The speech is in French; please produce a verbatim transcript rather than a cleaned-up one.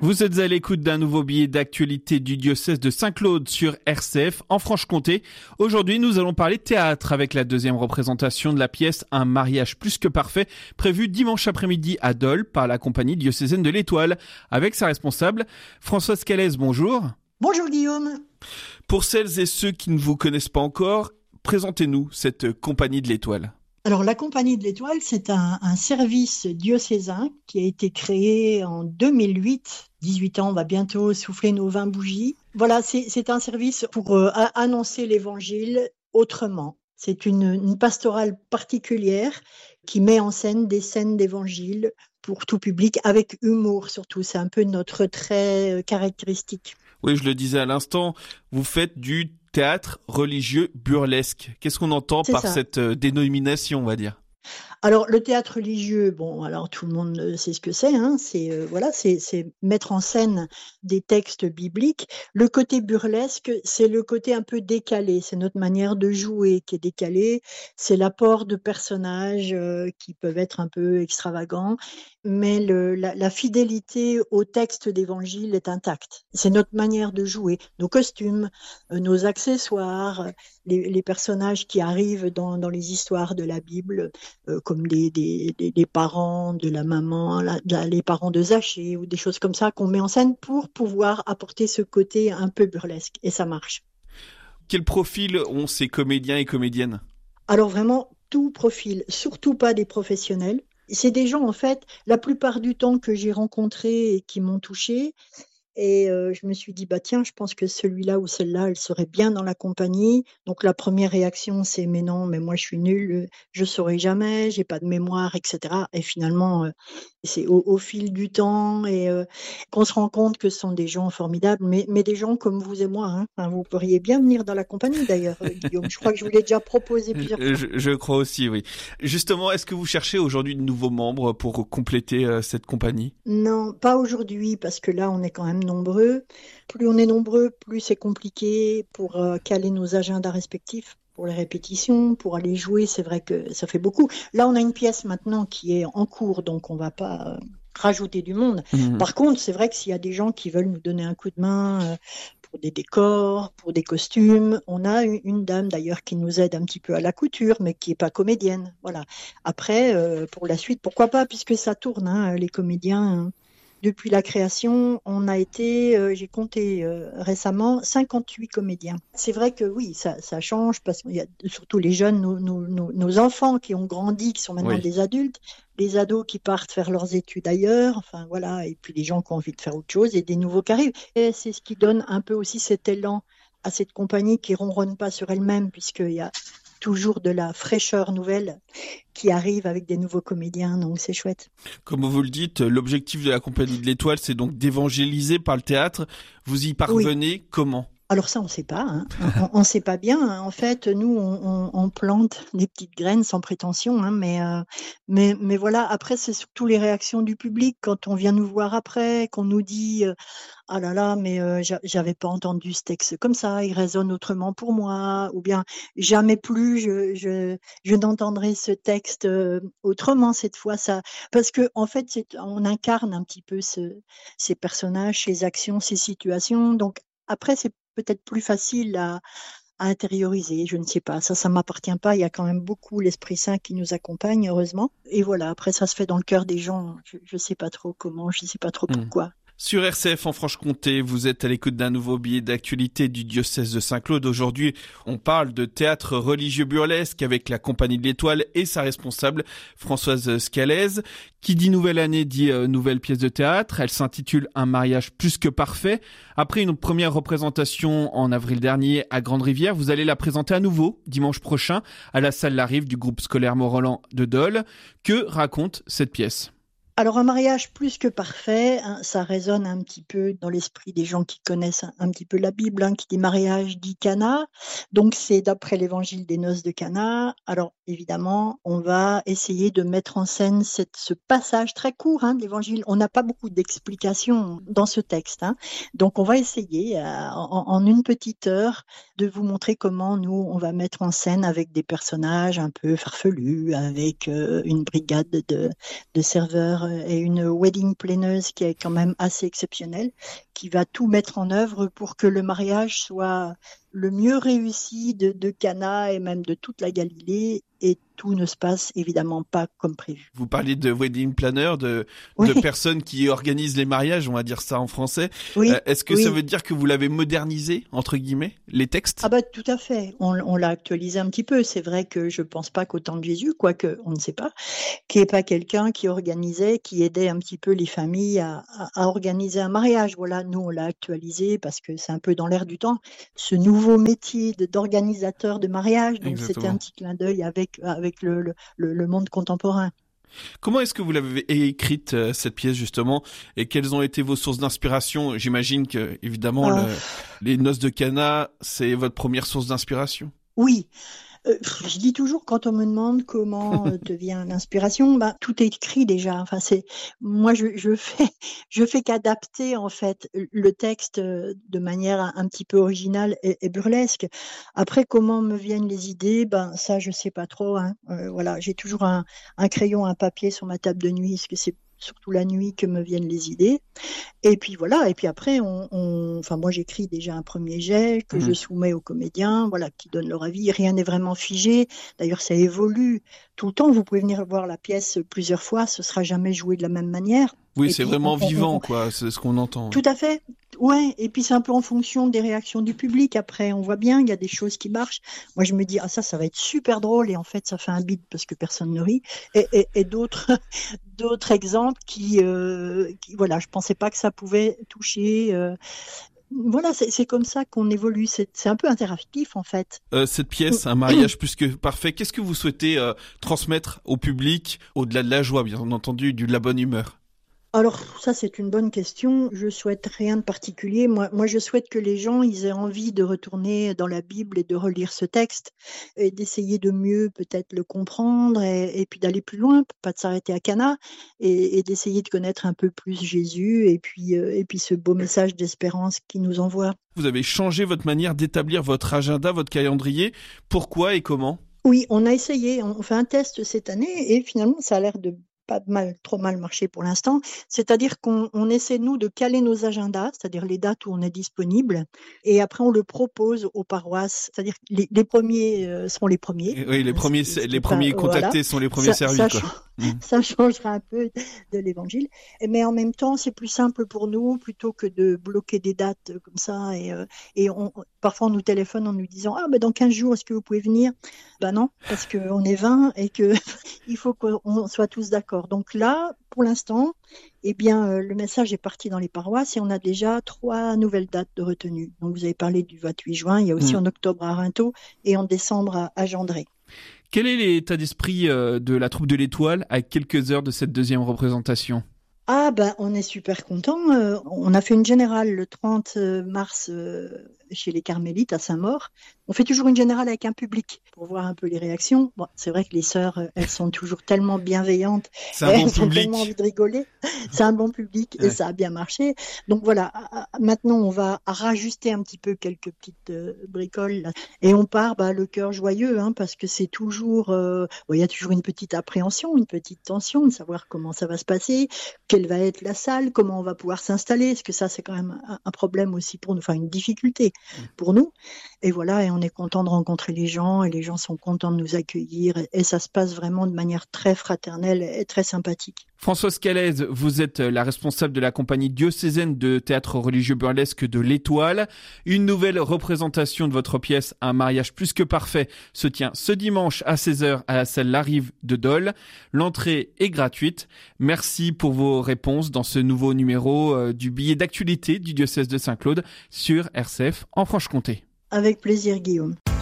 Vous êtes à l'écoute d'un nouveau billet d'actualité du diocèse de Saint-Claude sur R C F en Franche-Comté. Aujourd'hui, nous allons parler théâtre avec la deuxième représentation de la pièce Un mariage plus que parfait, prévue dimanche après-midi à Dole par la compagnie diocésaine de l'Étoile, avec sa responsable, Françoise Scalez. Bonjour. Bonjour Guillaume. Pour celles et ceux qui ne vous connaissent pas encore, présentez-nous cette compagnie de l'Étoile. Alors, la Compagnie de l'Étoile, c'est un, un service diocésain qui a été créé en deux mille huit. dix-huit ans, on va bientôt souffler nos vingt bougies. Voilà, c'est, c'est un service pour euh, annoncer l'Évangile autrement. C'est une, une pastorale particulière qui met en scène des scènes d'Évangile pour tout public, avec humour surtout. C'est un peu notre trait euh, caractéristique. Oui, je le disais à l'instant, vous faites du théâtre religieux burlesque. Qu'est-ce qu'on entend C'est par ça. cette euh, dénomination, on va dire ? Alors, le théâtre religieux, bon, alors tout le monde sait ce que c'est, hein, c'est, euh, voilà, c'est, c'est mettre en scène des textes bibliques. Le côté burlesque, c'est le côté un peu décalé, c'est notre manière de jouer qui est décalée, c'est l'apport de personnages euh, qui peuvent être un peu extravagants, mais le, la, la fidélité au texte d'évangile est intacte. C'est notre manière de jouer, nos costumes, euh, nos accessoires, les, les personnages qui arrivent dans, dans les histoires de la Bible, euh, comme des, des, des, des parents de la maman, la, la, les parents de Zachée ou des choses comme ça qu'on met en scène pour pouvoir apporter ce côté un peu burlesque. Et ça marche. Quel profil ont ces comédiens et comédiennes ? Alors vraiment, tout profil, surtout pas des professionnels. C'est des gens, en fait, la plupart du temps que j'ai rencontrés et qui m'ont touchée. Et euh, je me suis dit, bah tiens, je pense que celui-là ou celle-là, elle serait bien dans la compagnie. Donc la première réaction, c'est, mais non, mais moi je suis nulle, je saurai jamais, j'ai pas de mémoire, et cetera. Et finalement, euh, c'est au, au fil du temps et euh, qu'on se rend compte que ce sont des gens formidables, mais, mais des gens comme vous et moi. Hein. Enfin, vous pourriez bien venir dans la compagnie d'ailleurs, euh, Guillaume. Je crois que je vous l'ai déjà proposé plusieurs fois. Je, je crois aussi, oui. Justement, est-ce que vous cherchez aujourd'hui de nouveaux membres pour compléter euh, cette compagnie ? Non, pas aujourd'hui, parce que là, on est quand même nombreux. Plus on est nombreux, plus c'est compliqué pour euh, caler nos agendas respectifs, pour les répétitions, pour aller jouer. C'est vrai que ça fait beaucoup. Là, on a une pièce maintenant qui est en cours, donc on va pas euh, rajouter du monde. Mmh. Par contre, c'est vrai que s'il y a des gens qui veulent nous donner un coup de main euh, pour des décors, pour des costumes, on a une, une dame d'ailleurs qui nous aide un petit peu à la couture, mais qui est pas comédienne. Voilà. Après, euh, pour la suite, pourquoi pas, puisque ça tourne, hein, les comédiens. Hein. Depuis la création, on a été, euh, j'ai compté euh, récemment, cinquante-huit comédiens. C'est vrai que oui, ça, ça change parce qu'il y a surtout les jeunes, nos, nos, nos, nos enfants qui ont grandi, qui sont maintenant Oui. des adultes, les ados qui partent faire leurs études ailleurs, enfin voilà, et puis les gens qui ont envie de faire autre chose et des nouveaux qui arrivent. Et c'est ce qui donne un peu aussi cet élan à cette compagnie qui ronronne pas sur elle-même, puisqu'il y a toujours de la fraîcheur nouvelle qui arrive avec des nouveaux comédiens, donc c'est chouette. Comme vous le dites, l'objectif de la Compagnie de l'Étoile, c'est donc d'évangéliser par le théâtre. Vous y parvenez oui. Comment ? Alors ça, on ne sait pas. Hein. On ne sait pas bien. En fait, nous, on, on, on plante des petites graines sans prétention. Hein, mais, euh, mais, mais voilà, après, c'est surtout les réactions du public. Quand on vient nous voir après, qu'on nous dit euh, « Ah là là, mais euh, j'avais pas entendu ce texte comme ça, il résonne autrement pour moi. » Ou bien « Jamais plus je, je, je n'entendrai ce texte euh, autrement cette fois. » Ça, parce que en fait, c'est, on incarne un petit peu ce, ces personnages, ces actions, ces situations. Donc après, c'est peut-être plus facile à, à intérioriser, je ne sais pas, ça, ça m'appartient pas, il y a quand même beaucoup l'Esprit Saint qui nous accompagne, heureusement, et voilà, après ça se fait dans le cœur des gens, je, je sais pas trop comment, je sais pas trop pourquoi. Mmh. Sur R C F en Franche-Comté, vous êtes à l'écoute d'un nouveau billet d'actualité du diocèse de Saint-Claude. Aujourd'hui, on parle de théâtre religieux burlesque avec la Compagnie de l'Étoile et sa responsable, Françoise Scalez. Qui dit nouvelle année dit euh, nouvelle pièce de théâtre. Elle s'intitule Un mariage plus que parfait. Après une première représentation en avril dernier à Grande-Rivière, vous allez la présenter à nouveau dimanche prochain à la salle La Rive du groupe scolaire Mont-Roland de Dole. Que raconte cette pièce ? Alors, un mariage plus que parfait, hein, ça résonne un petit peu dans l'esprit des gens qui connaissent un, un petit peu la Bible, hein, qui dit mariage dit Cana. Donc, c'est d'après l'évangile des noces de Cana. Alors, évidemment, on va essayer de mettre en scène cette, ce passage très court hein, de l'évangile. On n'a pas beaucoup d'explications dans ce texte. Hein. Donc, on va essayer euh, en, en une petite heure de vous montrer comment nous, on va mettre en scène avec des personnages un peu farfelus, avec euh, une brigade de, de serveurs partenaire est une wedding planner qui est quand même assez exceptionnelle, qui va tout mettre en œuvre pour que le mariage soit le mieux réussi de, de Cana et même de toute la Galilée, et tout ne se passe évidemment pas comme prévu. Vous parlez de wedding planner, de, oui. de personnes qui organisent les mariages, on va dire ça en français. Oui. Euh, est-ce que oui. ça veut dire que vous l'avez modernisé, entre guillemets, les textes? Ah bah tout à fait, on, on l'a actualisé un petit peu. C'est vrai que je pense pas qu'au temps de Jésus, quoique on ne sait pas, qu'il n'y ait pas quelqu'un qui organisait, qui aidait un petit peu les familles à, à, à organiser un mariage. Voilà, nous on l'a actualisé parce que c'est un peu dans l'air du temps, ce nouveau métier de, d'organisateur de mariage. Donc Exactement. C'était un petit clin d'œil avec, avec le, le, le monde contemporain. Comment est-ce que vous l'avez écrite, euh, cette pièce, justement, et quelles ont été vos sources d'inspiration? J'imagine que, évidemment, euh... le, les noces de Cana, c'est votre première source d'inspiration. Oui. Euh, je dis toujours, quand on me demande comment euh, te vient l'inspiration, bah, tout est écrit déjà. Enfin, c'est moi, je, je fais, je fais qu'adapter en fait le texte de manière un, un petit peu originale et, et burlesque. Après, comment me viennent les idées, ben ça, je sais pas trop. Hein. Euh, voilà, j'ai toujours un, un crayon, un papier sur ma table de nuit, parce que c'est surtout la nuit que me viennent les idées. Et puis voilà, et puis après, on, on, enfin moi j'écris déjà un premier jet que mmh. je soumets aux comédiens, voilà, qui donnent leur avis. Rien n'est vraiment figé. D'ailleurs, ça évolue tout le temps. Vous pouvez venir voir la pièce plusieurs fois, ce sera jamais joué de la même manière. Oui, et c'est puis, vraiment on, vivant, on, quoi. C'est ce qu'on entend. Tout à fait. Ouais, et puis c'est un peu en fonction des réactions du public. Après, on voit bien, il y a des choses qui marchent. Moi, je me dis, ah ça, ça va être super drôle, et en fait, ça fait un bide parce que personne ne rit. Et, et, et d'autres, d'autres exemples qui, euh, qui, voilà, je pensais pas que ça pouvait toucher. Euh, voilà, c'est, c'est comme ça qu'on évolue. C'est, c'est un peu interactif, en fait. Euh, cette pièce, un mariage plus que parfait. Qu'est-ce que vous souhaitez euh, transmettre au public, au-delà de la joie, bien entendu, de la bonne humeur? Alors ça c'est une bonne question. Je souhaite rien de particulier. Moi, moi je souhaite que les gens ils aient envie de retourner dans la Bible et de relire ce texte et d'essayer de mieux peut-être le comprendre et, et puis d'aller plus loin, pas de s'arrêter à Cana et, et d'essayer de connaître un peu plus Jésus et puis euh, et puis ce beau message d'espérance qu'il nous envoie. Vous avez changé votre manière d'établir votre agenda, votre calendrier. Pourquoi et comment? Oui, on a essayé. On fait un test cette année et finalement ça a l'air de pas mal, trop mal marché pour l'instant. C'est-à-dire qu'on on essaie, nous, de caler nos agendas, c'est-à-dire les dates où on est disponible, et après on le propose aux paroisses, c'est-à-dire que les, les premiers euh, sont les premiers. Oui, les premiers, c'est, les premiers pas, contactés voilà. sont les premiers ça, servis. Ça, quoi. Mmh. Ça changera un peu de l'évangile. Mais en même temps, c'est plus simple pour nous, plutôt que de bloquer des dates comme ça. Et, euh, et on, parfois, on nous téléphone en nous disant « Ah, ben dans quinze jours, est-ce que vous pouvez venir ?» Ben non, parce qu'on est vingt et qu'il faut qu'on soit tous d'accord. Donc là, pour l'instant, eh bien, euh, le message est parti dans les paroisses et on a déjà trois nouvelles dates de retenue. Donc, vous avez parlé du vingt-huit juin, il y a aussi mmh. en octobre à Rinto et en décembre à, à Gendré. Quel est l'état d'esprit de la troupe de l'Étoile à quelques heures de cette deuxième représentation ? Ah ben, on est super contents. Euh, on a fait une générale le trente mars euh, chez les Carmélites à Saint-Maur. On fait toujours une générale avec un public pour voir un peu les réactions. Bon, c'est vrai que les sœurs, elles sont toujours tellement bienveillantes. C'est un elles bon ont public. tellement envie de rigoler. C'est un bon public et ouais. Ça a bien marché. Donc voilà, maintenant on va rajuster un petit peu quelques petites euh, bricoles là. Et on part bah, le cœur joyeux hein, parce que c'est toujours, euh, bon, il y a toujours une petite appréhension, une petite tension de savoir comment ça va se passer, quelle va être la salle, comment on va pouvoir s'installer. Parce que ça c'est quand même un, un problème aussi pour nous, enfin une difficulté pour nous. Et voilà, et on est content de rencontrer les gens et les gens sont contents de nous accueillir et, et ça se passe vraiment de manière très fraternelle et très sympathique. Françoise Calaise, vous êtes la responsable de la compagnie diocésaine de théâtre religieux burlesque de l'Étoile. Une nouvelle représentation de votre pièce Un mariage plus que parfait se tient ce dimanche à seize heures à la salle Larive de Dole. L'entrée est gratuite. Merci pour vos réponses dans ce nouveau numéro du billet d'actualité du diocèse de Saint-Claude sur R C F en Franche-Comté. Avec plaisir, Guillaume.